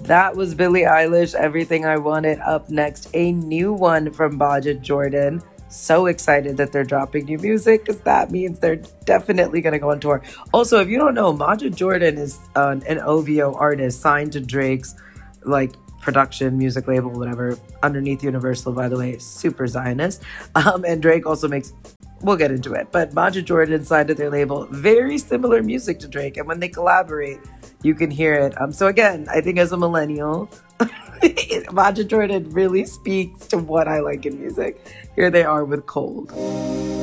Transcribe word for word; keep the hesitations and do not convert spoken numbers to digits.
That was Billie Eilish, Everything I Wanted. Up next, a new one from Baja Jordan. So excited that they're dropping new music because that means they're definitely going to go on tour. Also, if you don't know, Baja Jordan is uh, an O V O artist signed to Drake's like production music label, whatever, underneath Universal, by the way, super Zionist. Um, and Drake also makes, we'll get into it, but Baja Jordan signed to their label, very similar music to Drake. And when they collaborate, you can hear it. Um, so again, I think as a millennial, Baja Jordan really speaks to what I like in music. Here they are with Cold.